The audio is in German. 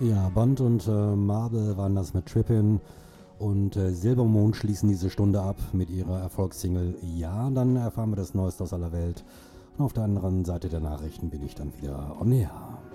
Ja, Bond und Marble waren das mit Trippin'. Und Silbermond schließen diese Stunde ab mit ihrer Erfolgssingle Ja. Dann erfahren wir das Neueste aus aller Welt. Und auf der anderen Seite der Nachrichten bin ich dann wieder on air.